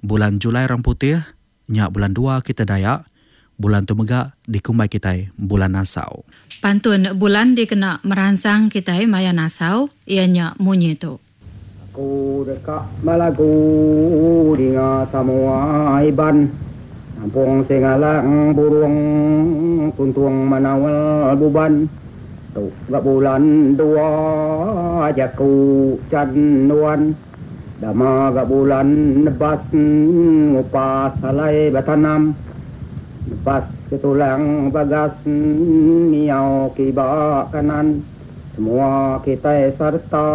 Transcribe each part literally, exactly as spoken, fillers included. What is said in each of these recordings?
bulan Julai orang putih, nyak bulan dua kita Dayak, bulan tu megak dikumbai kita bulan Nasau. Pantun bulan dikena merangsang kita maya Nasau, ianya munyi tu. Aku dekat malagu dengan semua iban, nampung singalang burung kuntung manawal buban. Tu gak bulan dua jaku canduan, dama gak bulan nebas ngupas salai batanam, nebas ketulang bagas niau kiba kanan. Semua kita serta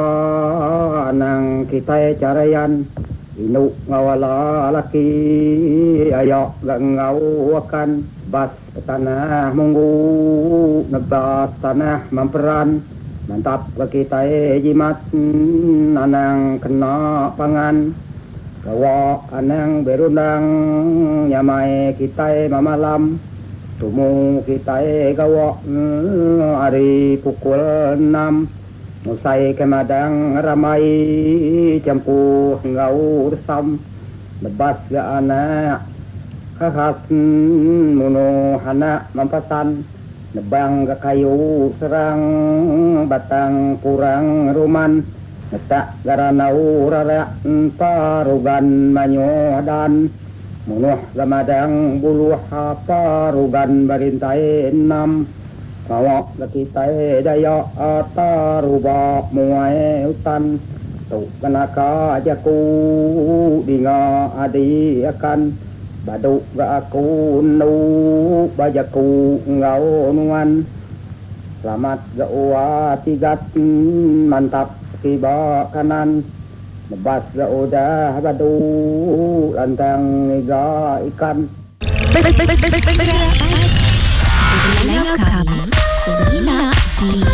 nang kita carayan, inuk ngawala laki ayak gak ngawakan. Bas tanah munggu nebas tanah memperan, mantap ke kita jimat anang kena pangan. Kawa anang berundang nyamai kita mamalam, tumu kita kawa hari pukul enam. Musai kemadang ramai campuh ngau resam, nebas ke anak khas muno hana mampasan, nebang ke kayu serang batang kurang ruman, netak garanau rarak parugan manyodan, munuh gamadang buluh parugan barintai enam. Kawak kita daya ataruba muai hutan, tu kenaka jaku dinga adi akan. Baduk ga aku nu bajaku ngau nuan, selamat ga uwa tigat mantap kiba kanan, nebas ga udah badu lantang iga ikan. Dengar kami Semina di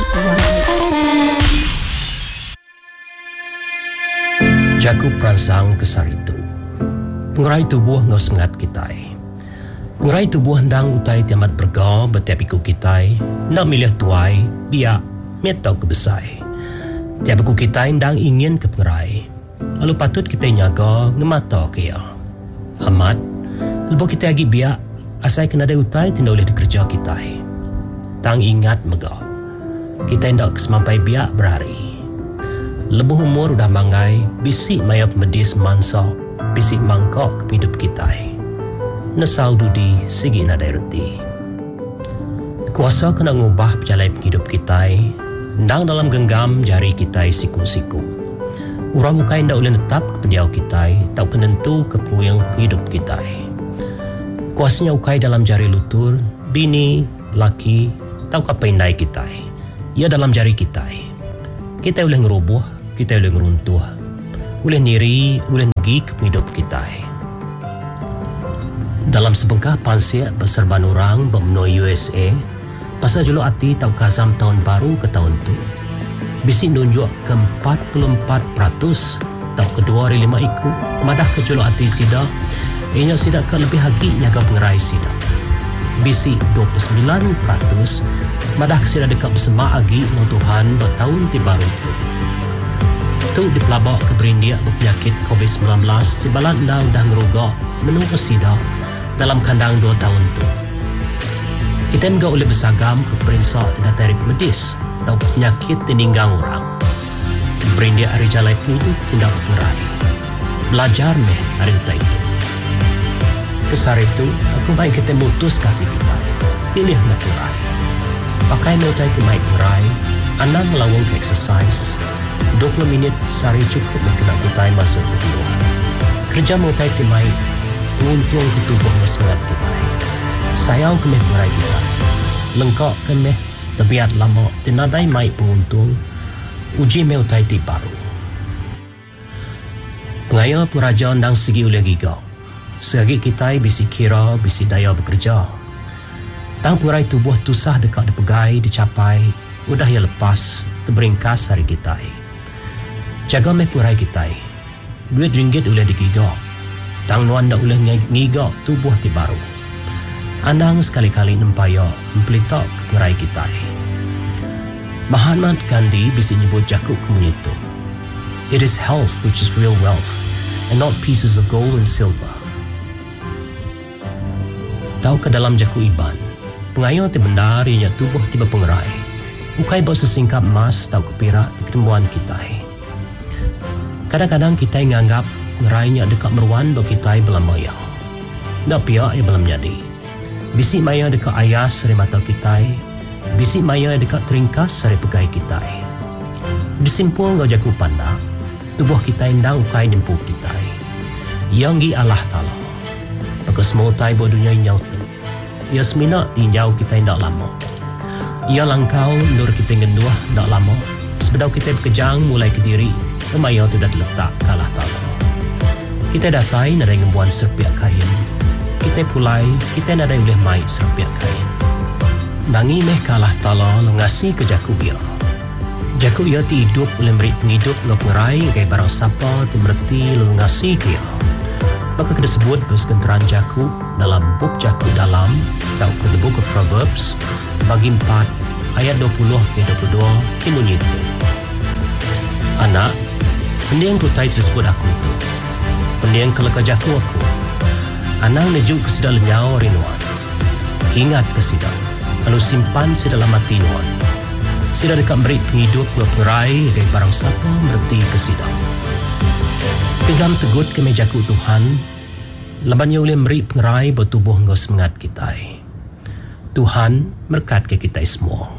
Jaku perangsang kesar itu. Pengerai tubuh ngau sengat kitai. Pengerai tubuh hendang utai tiamat bergau betiap iku kitai, nak milih tuai, biak, metau kebesai. Tiap iku kitai hendang ingin ke pengerai. Lalu patut kita nyaga ngemata kaya. Amat, lepas kita lagi biak, asai kena ada utai tidak boleh dikerja kitai. Tang ingat mega. Kita hendak kesemampai biak berhari. Lebuh umur udah mangai, bisik maya medis mansa, bisik mangkok ke hidup kita. Nesal dudi segi nadai reti. Kuasa kena ngubah perjalanan hidup kita, ndang dalam genggam jari kita siku-siku. Urang mukai ndak boleh tetap ke pendiau kita, tak kenentu ke puyang hidup kita. Kuasanya ukai dalam jari lutur, bini, laki, tau kapaindai kita. Ia dalam jari kita. Kita boleh ngerubuh, kita boleh ngeruntuh. Boleh niri, boleh negi ke hidup kita. Dalam sebengkah pansir berserban orang bermenui U S A, pasal julu hati tau kazam tahun baru ke tahun tu. Bisik nunjuk ke empat puluh empat peratus tau kedua dari lima iku, madah ke julu hati sida, ianya sida ke lebih hagi nyaga pengerai sida. Bisik dua puluh sembilan peratus, madah ke sida dekat bersama agi no Tuhan bertahun ti baru tu. Tu dipelabak ke berindia berpenyakit covid sembilan belas, si balan dah dah ngerugak menunggu sida dalam kandang dua tahun tu. Kita enggak boleh bersagam ke perintah tidak tarik medis atau penyakit tininggang orang. Berindia hari jalai hidup tidak berperai. Belajar meh hari itu. Kesar itu, aku baik kita mutus kati kita. Pilih nak perai. Pakai notai timai perai, anda melawang ke exercise. dua puluh minit sehari cukup untuk nak kita masuk ke tidur. Kerja notai timai untung ke tubuh semangat kita. Sayau kemeh perai kita. Lengkap kemeh terbiat lama tinadai mai penguntung uji meutai ti baru. Pengaya peraja ndang segi oleh giga. Segi kita bisi kira bisi daya bekerja. Tang perai tubuh tusah dekat dipegai dicapai udah ya lepas terberingkas hari kita. Jaga meh perai kita. Duit ringgit oleh digiga. Tang nuan dah oleh ngiga tubuh ti baru. Andang sekali-kali nempaya mempelitak keperai kita. Mahatma Gandhi bisa nyebut jakuk kemunitu. It is health which is real wealth. and not pieces of gold and silver. Tahu ke dalam jaku iban, pengayo ti benar ianya tubuh tiba pengerai. Ukai bawa sesingkap emas tahu ke perak di ketemuan kita. Kadang-kadang kita nganggap ngerainya dekat meruan do kita belam maya. Dak pihak ia belam jadi. Bisik maya dekat ayas seri mata kita. Bisik maya dekat teringkas seri pegai kita. Disimpul ngau jaku pandak, tubuh kita indang ukai jempu kita. Yang gi Allah Ta'ala. Bagus semua tai buat dunia inyau tu. Ia semina tinjau kita indak lama. Ia langkau nur kita ngenduah indak lama. Sebedau kita berkejang mulai ke diri, kemaya tu dah terletak ke Allah Ta'ala. Kita datai nadai ngembuan serpiak kain. Kita pulai, kita nadai boleh mai serpiak kain. Nangi meh ke Allah Ta'ala lengasi ke jaku ia. Jaku ia ti hidup oleh beri penghidup ngau pengerai ngai barang sapa ti merti lengasi ke ia. Maka kita sebut perskenteran jaku dalam buk jaku dalam atau ke the book of Proverbs bagi empat ayat dua puluh ke dua puluh dua bunyi itu. Anak, pendiang kutai tersebut aku tu. Pendiang keleka jaku aku. Anak nejuk ke sidal lenyau rinuan. Ingat ke sidal. Lalu simpan sidal mati nuan. Sidal dekat beri penghidup berperai dari barang siapa merti ke sidal. Pinggam tegut ke mejaku Tuhan, labannya oleh meri pengerai bertubuh ngau semangat kita. Tuhan berkat ke kita semua.